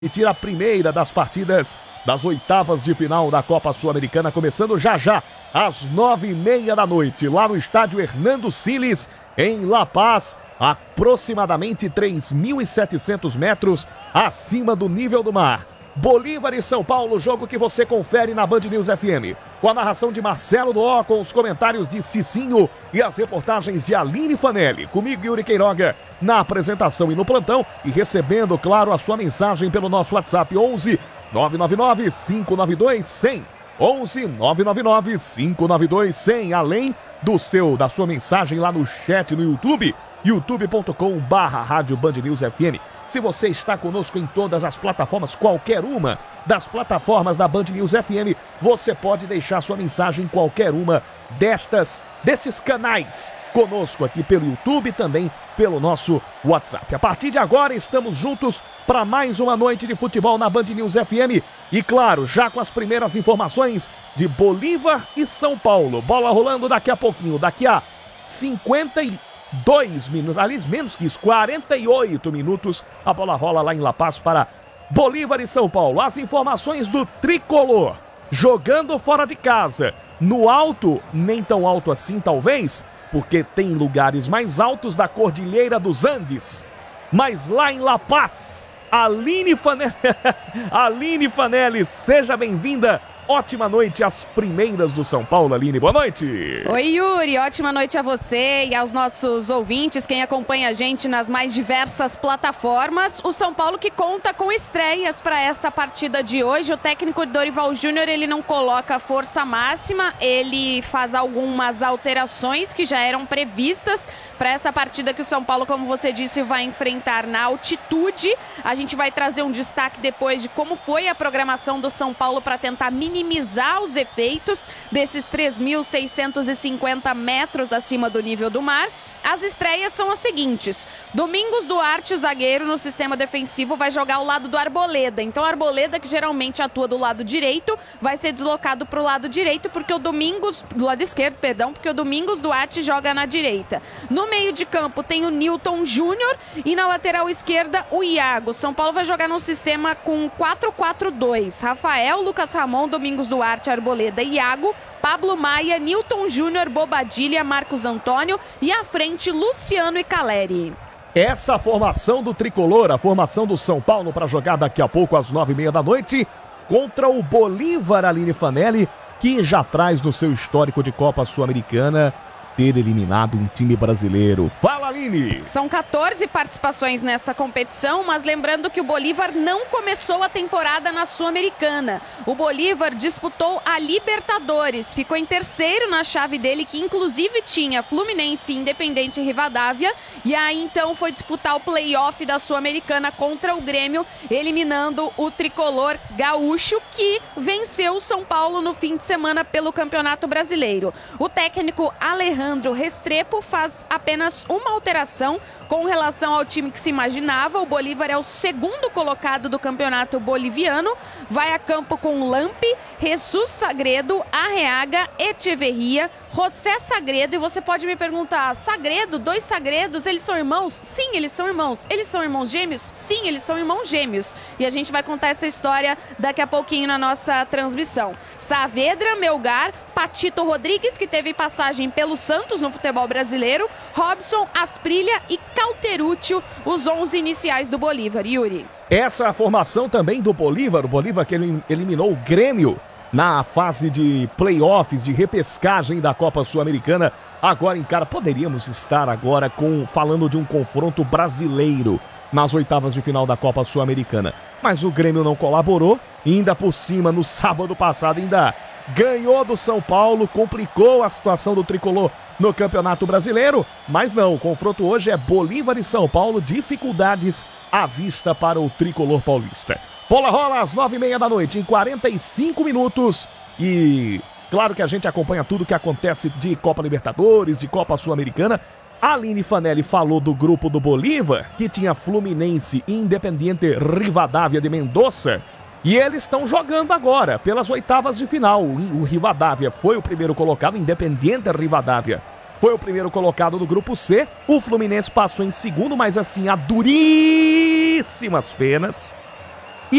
E tira a primeira das partidas das oitavas de final da Copa Sul-Americana, começando já às 9h30 da noite, lá no estádio Hernando Siles, em La Paz, aproximadamente 3.700 metros acima do nível do mar. Bolívar e São Paulo, jogo que você confere na Band News FM, com a narração de Marcelo Doó, com os comentários de Cicinho e as reportagens de Aline Fanelli. Comigo, Yuri Queiroga, na apresentação e no plantão, e recebendo, claro, a sua mensagem pelo nosso WhatsApp 11 999 592 100. 11 999 592 100, além da sua mensagem lá no chat no YouTube, youtube.com/Rádio Band News FM. Se você está conosco em todas as plataformas, qualquer uma das plataformas da Band News FM, você pode deixar sua mensagem em qualquer uma desses canais conosco aqui pelo YouTube e também pelo nosso WhatsApp. A partir de agora estamos juntos para mais uma noite de futebol na Band News FM e, claro, já com as primeiras informações de Bolívar e São Paulo. Bola rolando daqui a pouquinho, daqui a 52 minutos, aliás, menos que isso, 48 minutos, a bola rola lá em La Paz para Bolívar e São Paulo. As informações do tricolor, jogando fora de casa, no alto, nem tão alto assim talvez, porque tem lugares mais altos da Cordilheira dos Andes, mas lá em La Paz, Aline Fanelli, seja bem-vinda. Ótima noite às primeiras do São Paulo, Aline. Boa noite. Oi, Yuri. Ótima noite a você e aos nossos ouvintes, quem acompanha a gente nas mais diversas plataformas. O São Paulo que conta com estreias para esta partida de hoje. O técnico Dorival Júnior, ele não coloca força máxima, ele faz algumas alterações que já eram previstas para essa partida que o São Paulo, como você disse, vai enfrentar na altitude. A gente vai trazer um destaque depois de como foi a programação do São Paulo para tentar minimizar os efeitos desses 3.650 metros acima do nível do mar. As estreias são as seguintes: Domingos Duarte, o zagueiro no sistema defensivo, vai jogar ao lado do Arboleda. Então, o Arboleda, que geralmente atua do lado direito, vai ser deslocado para o lado direito, do lado esquerdo, porque o Domingos Duarte joga na direita. No meio de campo tem o Newton Júnior e na lateral esquerda o Iago. São Paulo vai jogar num sistema com 4-4-2. Rafael, Lucas Ramon, Domingos Duarte, Arboleda e Iago. Pablo Maia, Newton Júnior, Bobadilha, Marcos Antônio e à frente Luciano e Caleri. Essa formação do tricolor, a formação do São Paulo para jogar daqui a pouco às 9h30 da noite contra o Bolívar, Aline Fanelli, que já traz no seu histórico de Copa Sul-Americana ter eliminado um time brasileiro. Fala, Aline! São 14 participações nesta competição, mas lembrando que o Bolívar não começou a temporada na Sul-Americana. O Bolívar disputou a Libertadores, ficou em terceiro na chave dele, que inclusive tinha Fluminense, Independente e Rivadavia, e aí então foi disputar o play-off da Sul-Americana contra o Grêmio, eliminando o tricolor gaúcho, que venceu o São Paulo no fim de semana pelo Campeonato Brasileiro. O técnico Alejandro Restrepo faz apenas uma alteração com relação ao time que se imaginava. O Bolívar é o segundo colocado do campeonato boliviano, vai a campo com Lampe, Jesus Sagredo, Arreaga, Echeverria, José Sagredo. E você pode me perguntar: Sagredo, dois Sagredos, eles são irmãos? Sim, eles são irmãos. Eles são irmãos gêmeos? Sim, eles são irmãos gêmeos. E a gente vai contar essa história daqui a pouquinho na nossa transmissão. Saavedra, Melgar, Patito Rodrigues, que teve passagem pelo Santos no futebol brasileiro, Robson, Asprilha e Cauterúcio, os 11 iniciais do Bolívar. Yuri. Essa é a formação também do Bolívar, o Bolívar que eliminou o Grêmio na fase de playoffs, de repescagem da Copa Sul-Americana. Agora poderíamos estar agora falando de um confronto brasileiro nas oitavas de final da Copa Sul-Americana. Mas o Grêmio não colaborou e ainda por cima, no sábado passado, ainda ganhou do São Paulo, complicou a situação do tricolor no Campeonato Brasileiro. Mas não, o confronto hoje é Bolívar e São Paulo, dificuldades à vista para o tricolor paulista. Bola rola às 9h30 da noite, em 45 minutos. E claro que a gente acompanha tudo que acontece de Copa Libertadores, de Copa Sul-Americana. A Aline Fanelli falou do grupo do Bolívar, que tinha Fluminense e Independiente Rivadavia de Mendoza. E eles estão jogando agora pelas oitavas de final. O Rivadavia foi o primeiro colocado, Independiente Rivadavia foi o primeiro colocado do grupo C. O Fluminense passou em segundo, mas assim, a duríssimas penas.